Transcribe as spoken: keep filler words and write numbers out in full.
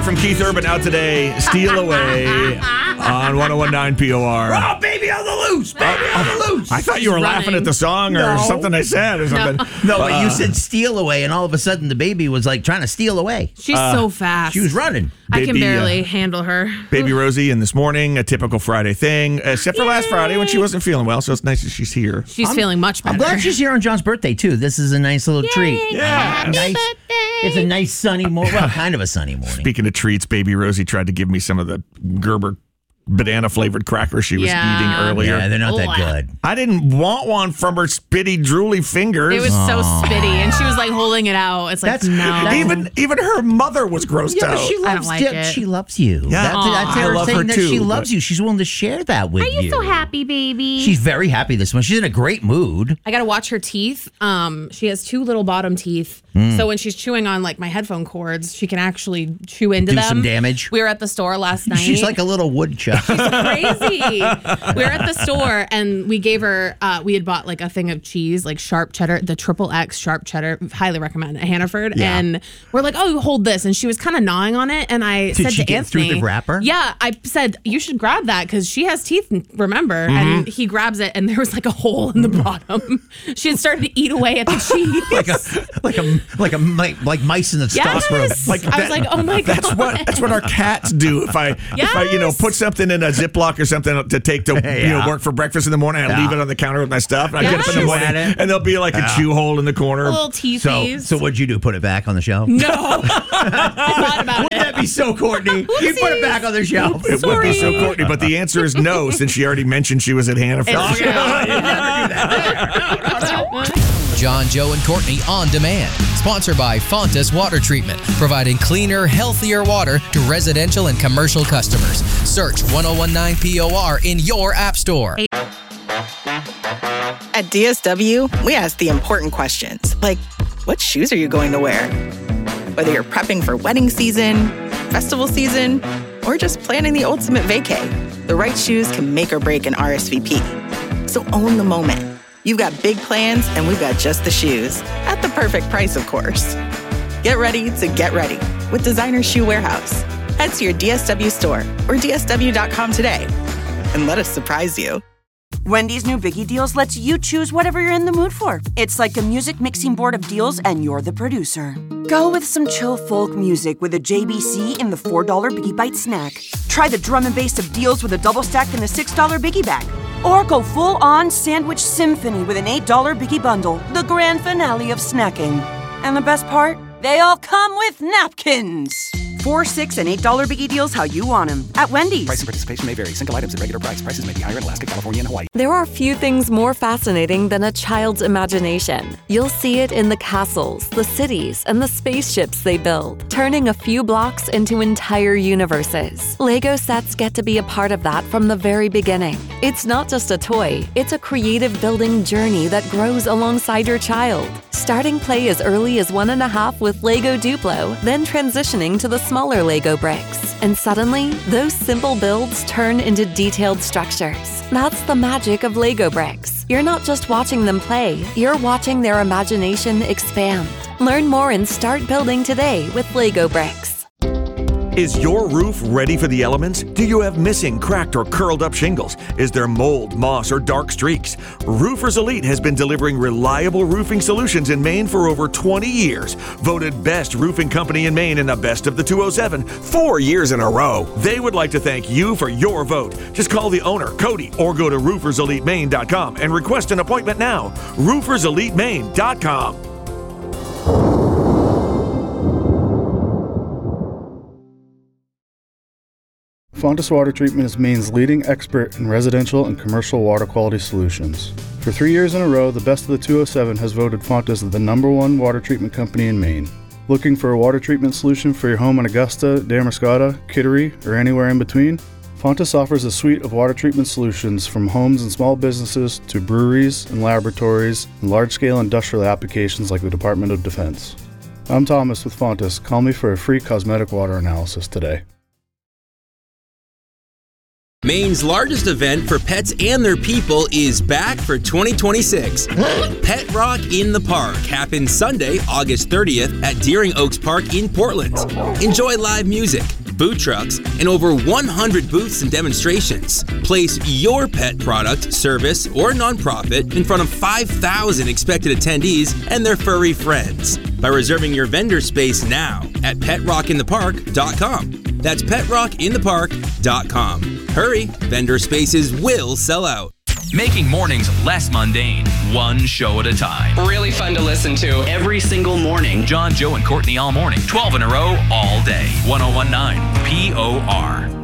From Keith Urban out today, Steal Away on one oh one point nine P O R. Oh, baby on the loose! Baby on the loose! I thought you were She's laughing running. at the song or No. something I said or something. No, but Uh, you said steal away, and all of a sudden the baby was like trying to steal away. She's so fast. She was running. I can Baby, barely uh, handle her. Baby Rosie in this morning, a typical Friday thing, except for last Friday when she wasn't feeling well, so it's nice that she's here. She's feeling much better. I'm glad she's here on John's birthday, too. This is a nice little treat. Yeah. Nice. It's a nice sunny morning. Well, kind of a sunny morning. Speaking of treats, Baby Rosie tried to give me some of the Gerber banana-flavored crackers she was Yeah. eating earlier. Yeah, they're not that Wow. good. I didn't want one from her spitty, drooly fingers. It was so spitty, and she was like holding it out. It's like, That's- no. that's- even even her mother was grossed Yeah, out. but she I loves don't like you. it. She loves you. Yeah. That's, Aw. that's I her love saying her that too, she loves but- you. She's willing to share that with Are you you. so happy, baby? She's very happy this morning. She's in a great mood. I gotta watch her teeth. Um, she has two little bottom teeth, Hmm. so when she's chewing on like my headphone cords, she can actually chew into Do them. some damage. We were at the store last night. She's like a little woodchuck. crazy. We were at the store and we gave her. Uh, we had bought like a thing of cheese, like sharp cheddar, the triple X sharp cheddar. Highly recommend at Hannaford. Yeah. And we're like, oh, hold this, and she was kind of gnawing on it, and I Did said she to get through Anthony, the wrapper? Yeah, I said you should grab that because she has teeth. Remember, and he grabs it, and there was like a hole in the bottom. She had started to eat away at the cheese. like a like a like a mi- like mice in the Yes. stockroom. Like I was like, oh my god, That's what that's what our cats do. If I if I you know Yes. put something in a Ziploc or something to take to you know Yeah. work for breakfast in the morning, I Yeah. leave it on the counter with my stuff, and I get up in the Yes. morning, At it. and there'll be like a chew hole in the corner. a little teethies. So so what'd you do? Put it back on the shelf? No, I thought about Wouldn't it. that be so Courtney? You put it back on the shelf. It would be so Sorry. Courtney, but the answer is no, since she already mentioned she was at Hannaford. It's true. John, Joe, and Courtney on demand. Sponsored by Fontas Water Treatment, providing cleaner, healthier water to residential and commercial customers. Search one oh one nine P O R in your app store. At D S W, we ask the important questions, like what shoes are you going to wear? Whether you're prepping for wedding season, festival season, or just planning the ultimate vacay, the right shoes can make or break an R S V P. So own the moment. You've got big plans, and we've got just the shoes. At the perfect price, of course. Get ready to get ready with Designer Shoe Warehouse. Head to your D S W store or D S W dot com today and let us surprise you. Wendy's new Biggie Deals lets you choose whatever you're in the mood for. It's like a music mixing board of deals, and you're the producer. Go with some chill folk music with a J B C in the four dollar Biggie Bite snack. Try the drum and bass of deals with a double stack in the six dollar Biggie Bag. Or go full-on sandwich symphony with an eight dollar Biggie Bundle, the grand finale of snacking. And the best part? They all come with napkins. Four, six, and eight dollar Biggie Deals how you want them at Wendy's. Price and participation may vary. Single items at regular price. Prices may be higher in Alaska, California, and Hawaii. There are few things more fascinating than a child's imagination. You'll see it in the castles, the cities, and the spaceships they build, turning a few blocks into entire universes. Lego sets get to be a part of that from the very beginning. It's not just a toy, it's a creative building journey that grows alongside your child. Starting play as early as one and a half with Lego Duplo, then transitioning to the smaller Lego bricks. And suddenly, those simple builds turn into detailed structures. That's the magic of Lego bricks. You're not just watching them play, you're watching their imagination expand. Learn more and start building today with Lego bricks. Is your roof ready for the elements? Do you have missing, cracked, or curled up shingles? Is there mold, moss, or dark streaks? Roofers Elite has been delivering reliable roofing solutions in Maine for over twenty years. Voted best roofing company in Maine in the best of the two oh seven, four years in a row. They would like to thank you for your vote. Just call the owner, Cody, or go to roofers elite maine dot com and request an appointment now. roofers elite maine dot com. Fontas Water Treatment is Maine's leading expert in residential and commercial water quality solutions. For three years in a row, the Best of the two oh seven has voted Fontas the number one water treatment company in Maine. Looking for a water treatment solution for your home in Augusta, Damariscotta, Kittery, or anywhere in between? Fontas offers a suite of water treatment solutions from homes and small businesses to breweries and laboratories and large-scale industrial applications like the Department of Defense. I'm Thomas with Fontas. Call me for a free cosmetic water analysis today. Maine's largest event for pets and their people is back for twenty twenty-six. Pet Rock in the Park happens Sunday, August thirtieth at Deering Oaks Park in Portland. Enjoy live music, food trucks, and over one hundred booths and demonstrations. Place your pet product, service, or nonprofit in front of five thousand expected attendees and their furry friends by reserving your vendor space now at pet rock in the park dot com. That's pet rock in the park dot com. Hurry, vendor spaces will sell out. Making mornings less mundane, one show at a time. Really fun to listen to every single morning. John, Joe, and Courtney all morning, twelve in a row, all day. one oh one point nine P O R.